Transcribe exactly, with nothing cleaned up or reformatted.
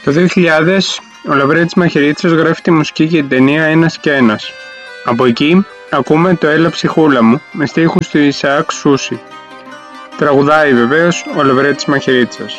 Το δύο χιλιάδες ο Λαβρέτης Μαχαιρίτσας γράφει τη μουσική για την ταινία «Ένας και ένας». Από εκεί ακούμε το «Έλα ψυχούλα μου» με στίχους του Ισαάκ Σούση. Τραγουδάει βεβαίως ο Λαβρέτης Μαχαιρίτσας.